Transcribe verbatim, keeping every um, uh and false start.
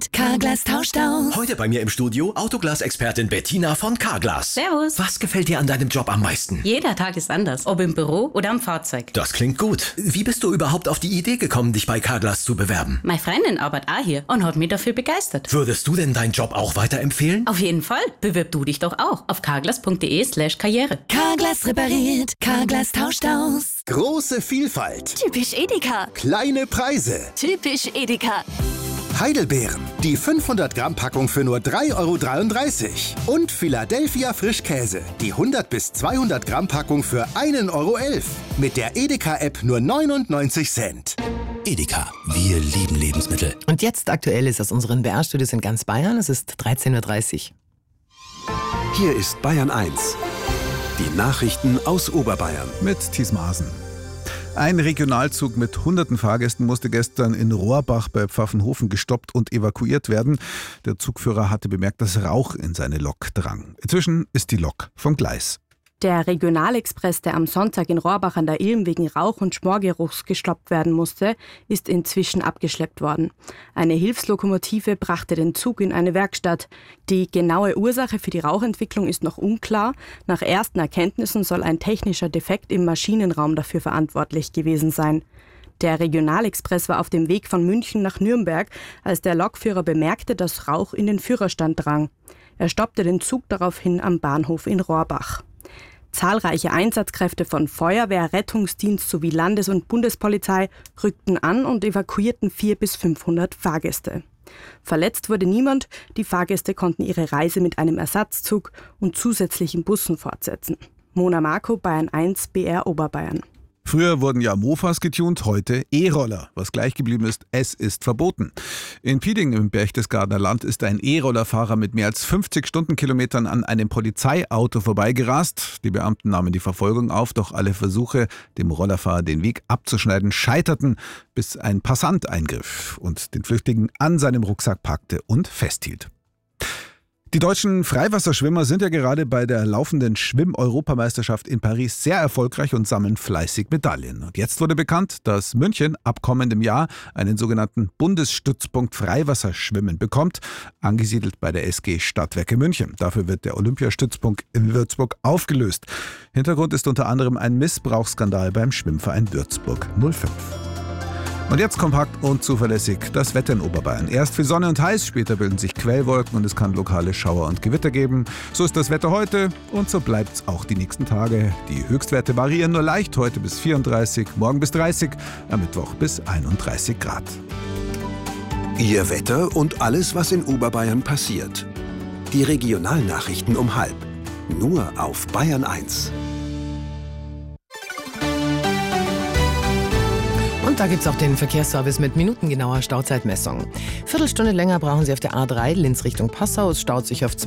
repariert, Carglass tauscht aus. Heute bei mir im Studio Autoglas-Expertin Bettina von Carglass. Servus. Was gefällt dir an deinem Job am meisten? Jeder Tag ist anders, ob im Büro oder am Fahrzeug. Das klingt gut. Wie bist du überhaupt auf die Idee gekommen, dich bei Carglass zu bewerben? Meine Freundin arbeitet auch hier und hat mich dafür begeistert. Würdest du denn deinen Job auch weiterempfehlen? Auf jeden Fall. Bewirb du dich doch auch auf carglass.de slash karriere. Carglass repariert, Carglass tauscht aus. Große Vielfalt. Typisch Edeka. Kleine Preise. Typisch Edeka. Heidelbeeren. Die fünfhundert Gramm Packung für nur drei Euro dreiunddreißig. Und Philadelphia Frischkäse. Die hundert bis zweihundert Gramm Packung für ein Euro elf. Mit der Edeka-App nur neunundneunzig Cent. Edeka, wir lieben Lebensmittel. Und jetzt Aktuelles aus unseren B R-Studios in ganz Bayern. Es ist dreizehn Uhr dreißig. Hier ist Bayern eins. Die Nachrichten aus Oberbayern. Mit Thies Maaßen. Ein Regionalzug mit hunderten Fahrgästen musste gestern in Rohrbach bei Pfaffenhofen gestoppt und evakuiert werden. Der Zugführer hatte bemerkt, dass Rauch in seine Lok drang. Inzwischen ist die Lok vom Gleis. Der Regionalexpress, der am Sonntag in Rohrbach an der Ilm wegen Rauch- und Schmorgeruchs gestoppt werden musste, ist inzwischen abgeschleppt worden. Eine Hilfslokomotive brachte den Zug in eine Werkstatt. Die genaue Ursache für die Rauchentwicklung ist noch unklar. Nach ersten Erkenntnissen soll ein technischer Defekt im Maschinenraum dafür verantwortlich gewesen sein. Der Regionalexpress war auf dem Weg von München nach Nürnberg, als der Lokführer bemerkte, dass Rauch in den Führerstand drang. Er stoppte den Zug daraufhin am Bahnhof in Rohrbach. Zahlreiche Einsatzkräfte von Feuerwehr, Rettungsdienst sowie Landes- und Bundespolizei rückten an und evakuierten vierhundert bis fünfhundert Fahrgäste. Verletzt wurde niemand, die Fahrgäste konnten ihre Reise mit einem Ersatzzug und zusätzlichen Bussen fortsetzen. Mona Marco, Bayern eins, B R Oberbayern. Früher wurden ja Mofas getunt, heute E-Roller. Was gleich geblieben ist, es ist verboten. In Pieding im Berchtesgadener Land ist ein E-Rollerfahrer mit mehr als fünfzig Stundenkilometern an einem Polizeiauto vorbeigerast. Die Beamten nahmen die Verfolgung auf, doch alle Versuche, dem Rollerfahrer den Weg abzuschneiden, scheiterten, bis ein Passant eingriff und den Flüchtigen an seinem Rucksack packte und festhielt. Die deutschen Freiwasserschwimmer sind ja gerade bei der laufenden Schwimm-Europameisterschaft in Paris sehr erfolgreich und sammeln fleißig Medaillen. Und jetzt wurde bekannt, dass München ab kommendem Jahr einen sogenannten Bundesstützpunkt Freiwasserschwimmen bekommt, angesiedelt bei der S G Stadtwerke München. Dafür wird der Olympiastützpunkt in Würzburg aufgelöst. Hintergrund ist unter anderem ein Missbrauchsskandal beim Schwimmverein Würzburg null fünf. Und jetzt kompakt und zuverlässig das Wetter in Oberbayern. Erst viel Sonne und heiß, später bilden sich Quellwolken und es kann lokale Schauer und Gewitter geben. So ist das Wetter heute und so bleibt es auch die nächsten Tage. Die Höchstwerte variieren nur leicht, heute bis vierunddreißig, morgen bis dreißig, am Mittwoch bis einunddreißig Grad. Ihr Wetter und alles, was in Oberbayern passiert. Die Regionalnachrichten um halb. Nur auf Bayern eins. Und da gibt es auch den Verkehrsservice mit minutengenauer Stauzeitmessung. Viertelstunde länger brauchen Sie auf der A drei Linz Richtung Passau. Es staut sich auf